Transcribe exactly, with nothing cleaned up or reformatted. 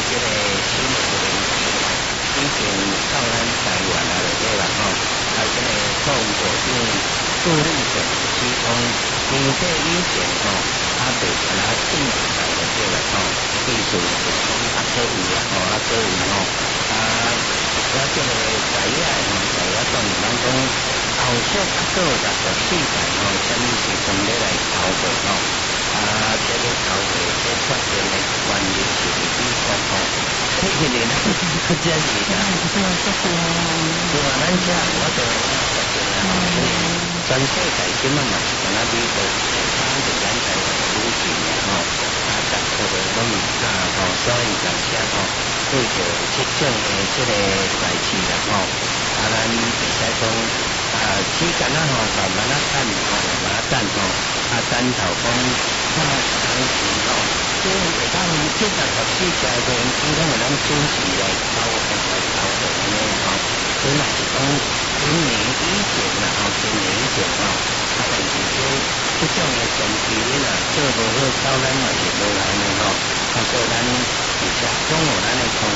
这个新的已经到咱台湾啊，就对啦吼。啊，这个动物性助力者其中经过以前吼，啊，袂干那正常就对啦吼。意思就是讲啊，可以啦吼，啊可以吼，啊，我这个在野吼，在野当然讲后续啊，做六十四代吼，什么时阵要来投票吼？啊，这个投票这决定的原因是伫美国吼。迄个年啊，真是啦。对啊，咱遮我就实际啦吼，因为全世界即满嘛是干那美国，差着咱台湾愈近啦吼，啊，逐个都拢毋敢吼，所以大家吼对着即种的即个代志啦吼，啊，咱会使讲啊，时间啊吼，慢慢啊等吼，慢慢啊等吼，啊，等头讲看当时吼。即个当即六十四届的应该有咱主持来投来投的安尼吼，所以若是讲今年以前啦吼，今年以前吼，啊，但是这这种的前期你若做无好，到咱嘛是无来呢吼，啊，所以咱而且讲有咱的空